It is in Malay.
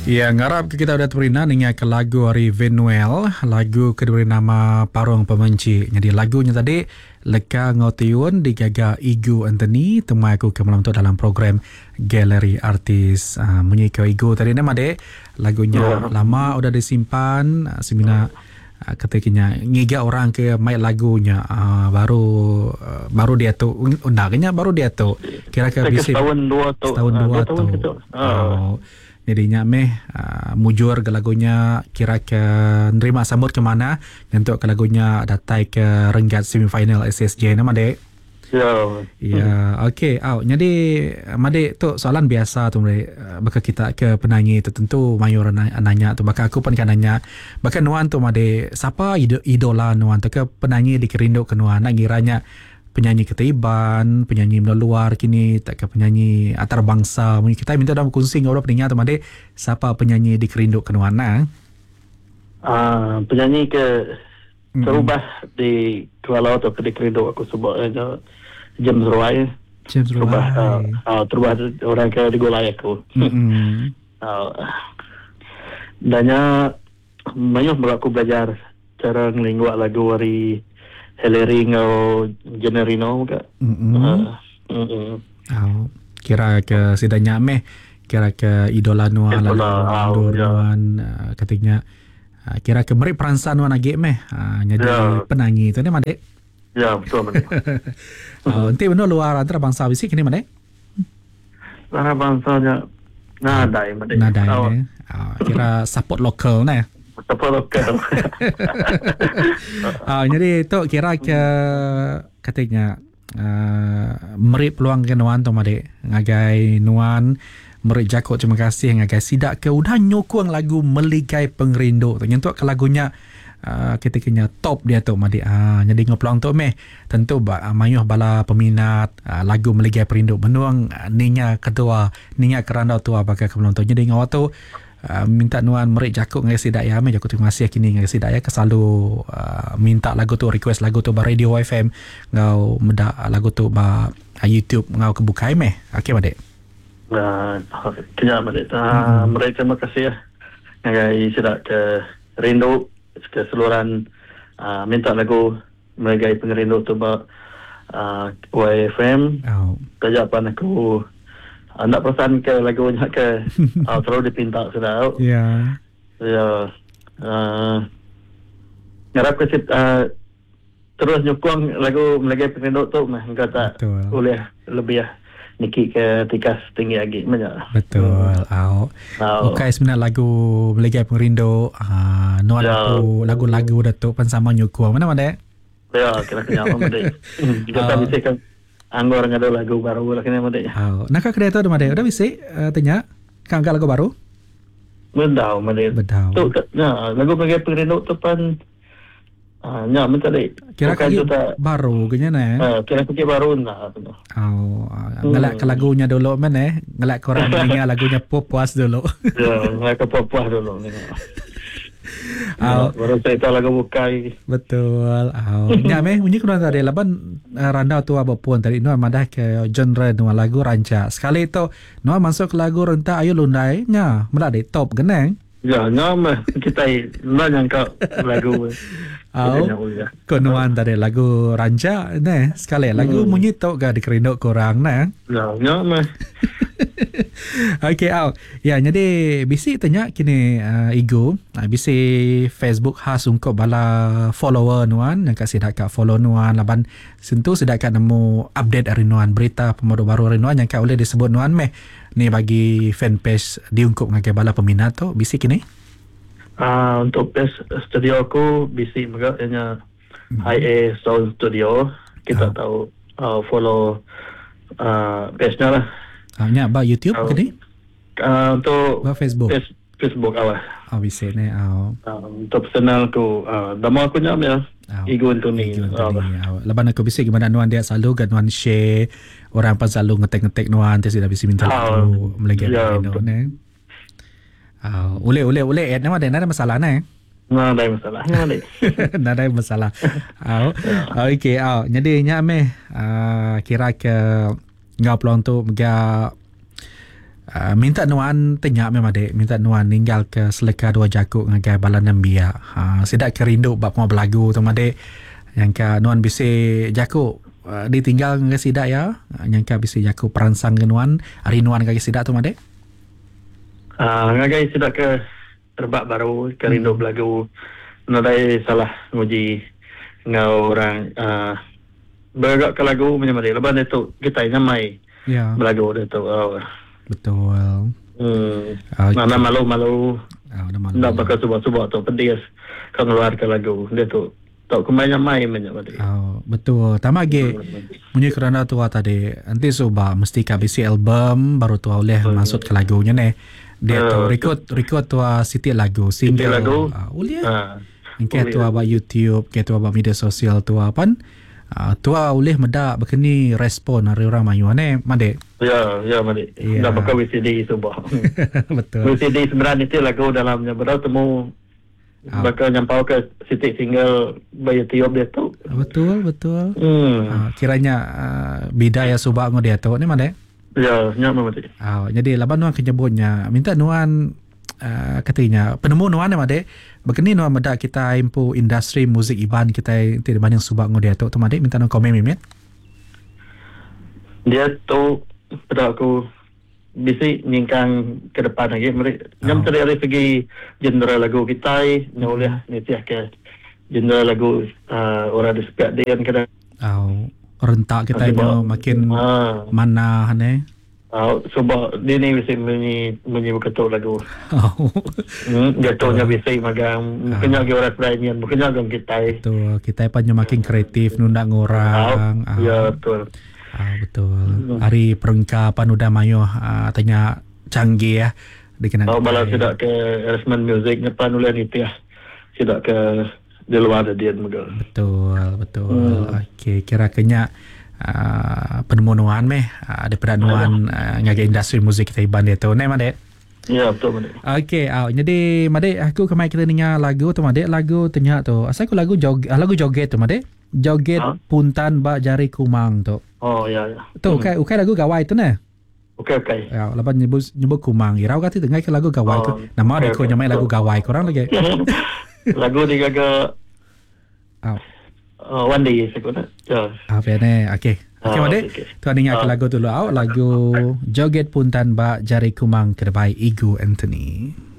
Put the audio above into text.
Ya, ngarap kita udah terina dengan ke lagu hari Venuel, lagu kedua nama Parung Pemenci. Jadi lagunya tadi Leka Ngotiun digaga Igu Anthony, temui aku ke malam tu dalam program Galeri Artis. Menyika Igu tadi nama dek, lagunya lama udah disimpan, semina ketiknya ngiga orang ke main lagunya baru dia tu undangnya baru dia tu kira-kira bisa setahun dua tu. Jadinya mujur ke lagunya kira ke nerima sambut ke mana untuk ke lagunya datai ke renggat semifinal SSJ nama dek. Ya, okey. Jadi Made tu soalan biasa tu baka kita ke penyanyi tertentu mayor nanya tu baka aku pun kan nanya baka nuan tu Made siapa idola nuan tu ke penyanyi dikerindu ke nuan ngiranya penyanyi Ketaiban, penyanyi luar kini tak ke penyanyi antarabangsa. Mungkin kita minta dalam kongsi ngau pendengar tu Made siapa penyanyi dikerindu ke nuan penyanyi ke terubah di Kuala atau ke dikerindu aku sebut James Roy. Terubah orang ke digolai aku. Dannya banyak aku belajar cara ngelingguak lagu dari Hillary ngau Generino ke. Kira ke sidanya kira ke idola nuan nuan ketiknya kira ke meri peransan nuan agi jadi penyanyi tu ni Made. Ya, betul Made. Nanti benar luar antara bangsa bisik ni Made. Antara bangsanya nadai Made. Nadai kira support lokal ni. Support lokal. Jadi tu kira ke ketiknya meri peluang ke nuan tu Made. Ngagai nuan meri jakut terima kasih ngagai sidak ke udah nyokong lagu Meligai Pengerindu tu. Nyentuk ke lagunya ketikanya top dia tu Made. Jadi ngoplang tu tentu mayuh bala peminat lagu Meligai Perindu menuang ninya kedua ninya kerandau tua bagi kebelang tu. Jadi ngawat tu minta nuan merik jakuk ngai sidak ya jakuk terima kasih kini ngai sidak ya selalu minta lagu tu request lagu tu ba Radio FM ngau meda lagu tu ba YouTube ngau kebukai okey Made. Kena Made. Mereka terima kasih ya ngai sidak ke rindu keseluruhan minta lagu Meligai Pengerindu tu ba YFM. Kejapan aku nak perasan ke lagunya ke selalu dipinta sudah. Ya. Ngarap ke terus nyukung lagu Meligai Pengerindu tu kata boleh lebih Niki ke tikas tinggi lagi banyak. Betul. Okay, sebenarnya lagu Meligai Pengerindu nuan aku lagu-lagu Datuk Pansama nyukung mana Made? Ya, kena Made. Kita bisa kan anggur ngado lagu baru lah kena Made. Nak kedai tu ada Made. Udah bisa tanya kan lagu baru? Bedau Made. Tu lagu Meligai Pengerindu tu pan minta dek. Kira kaki baru kenya kira kaki baru nak. Ngelak ke lagunya dulu ngelak korang dengar lagunya puas dulu. Ya, ngelak ke puas dulu. Baru saya tahu lagu bukai. Betul. Nya bunyi kurang tadi laban randau tu apa pun tadi nuan madah ke genre nuan lagu ranca. Sekali itu nuan masuk ke lagu renta ayo lundai nya melak dek top geneng. Ya, nama kita nak kau lagu. Konuan tadi lagu ranca sekali lagu munyi tok ga dikerindu korang Ya, nama. Okey ya jadi bisi tanya kini Igu bisi Facebook khas ungkap bala follower nuan yang kasih dak follow nuan laban sentuh sedak nemu update dari nuan berita pemodo baru dari nuan yang oleh disebut nuan ni bagi fanpage diungkup ngagai bala peminat tu bisi kini untuk page studio aku bisi maganya IA Sound Studio kita tahu follow page-nya lah. Nya ba YouTube kini? Untuk ba Facebook. Facebook awal. Bisa ni untuk personal aku nama aku nya Igu Anthony. Laban aku bisa gimana nuan dia selalu kan nuan share orang pun selalu ngetek nuan dia sudah bisa minta lagu Meligai Pengerindu Ule add nama ada masalah Nah, ada masalah. Nah, ada masalah. Okey, jadi nya kira ke ngau peluang tu minta nuan tanya memang dek, minta nuan ninggal ke seleka dua jakuk ngagai balan nambia. Sidak kerindu bab mau belagu tu madek. Yang ka nuan bisi jakuk ditinggal ngagai sidak ya. Yang ka bisi jakuk peransang ke nuan, hari nuan ngagai sidak tu madek. Ngagai sidak ke terbak baru kerindu belagu. Nadai salah nguji ngau orang beragak ke lagu menyamari. Lepas itu kita nyamai belagu itu. Betul. Mana malu-malu. Nak bakal subah-subah tu pedis kan keluar ke lagu dia tu. Tak kembali main menyamari. Betul. Tama ge munyi kerana tua tadi. Nanti subah mesti kabisi album baru tua oleh masuk ke lagunya ne. Dia tu record tua siti lagu single lagu. Oleh. Engke tua ba YouTube, ke tua ba media sosial tua pan. Tua oleh medak bekeni respon hari orang mayu ne made. Ya made. Dah bakal VCD subah. Betul. VCD sebenarnya itu lagu dalamnya berau temu bakal nyampau ke siti single by YouTube dia tu. Betul. Kiranya bidaya subah ngo dia tu ni made. Ya, nyama made. Jadi laban nuan kenyebutnya minta nuan katanya penemu nuan made begini nuan medak kita impu industri muzik iban kita tidak banyak subak ngo dia tu made minta nuan komen mimet. Dia tu pada aku bisi nyingkang ke depan lagi nyam dari segi genre lagu kita oleh nitiah ke genre lagu orang disepek dia kan rentak kita makin mana ne. Sebab dia ni bisa menyi berketuk lagu. Jatuhnya bisa magang bukannya orang peranian, bukannya orang kita. Betul, kita panjang makin kreatif nundang orang. Ya betul. Betul. Hari perengkapan udah mayo tanya canggih ya. Balas tidak ke arrangement music nyepan ulian itu ya. Tidak ke di luar dia megal. Betul. Okey, kira-kira penemuan daripada nuan ngagai industri muzik kita iban dia tu. Ne made. Ya betul made. Okey, jadi made aku kemai kita dengar lagu tu made, lagu tanya tu. Asal aku lagu joget tu made. Joget puntan ba jari kumang tu. Oh ya. Tu ukai lagu gawai tu ne. Okey. Ya, lepas nyebut kumang. Irau kata dengar ke lagu gawai tu. Nama dia ko nyamai lagu gawai korang lagi. Lagu dia gaga one day sekolah. Ya. Bene. Okey. Okey made. Tuan dengar ke lagu dulu. Lagu Joget Puntan ba jari kumang kedebai Igu Anthony.